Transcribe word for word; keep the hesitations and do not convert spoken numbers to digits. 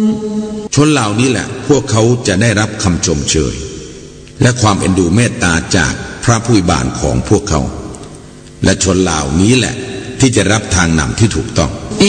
ชนเหล่านี้แหละพวกเขาจะได้รับคำชมเชยและความเอ็นดูเมตตาจากพระผู้อวยบานของพวกเขาและชนเหล่านี้แหละที่จะรับทางนำที่ถูกต้อง